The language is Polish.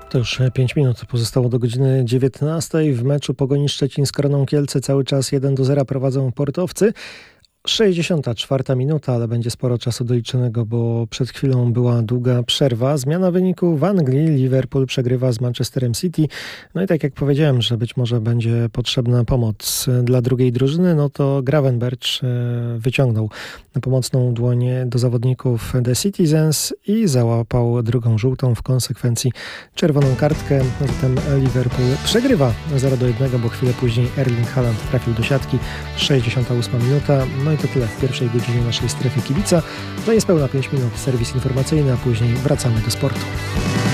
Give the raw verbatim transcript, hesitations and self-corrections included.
To już pięć minut pozostało do godziny dziewiętnastej. W meczu Pogoni Szczecin z Koroną Kielce cały czas jeden do zera prowadzą portowcy. sześćdziesiąta czwarta minuta, ale będzie sporo czasu doliczonego, bo przed chwilą była długa przerwa. Zmiana wyniku w Anglii. Liverpool przegrywa z Manchesterem City. No i tak jak powiedziałem, że być może będzie potrzebna pomoc dla drugiej drużyny, no to Gravenberch wyciągnął pomocną dłoń do zawodników The Citizens i załapał drugą żółtą, w konsekwencji czerwoną kartkę. Zatem Liverpool przegrywa zero do jednego, bo chwilę później Erling Haaland trafił do siatki. sześćdziesiąta ósma minuta. No i to tyle w pierwszej godzinie naszej strefy kibica. To jest pełna pięć minut, serwis informacyjny, a później wracamy do sportu.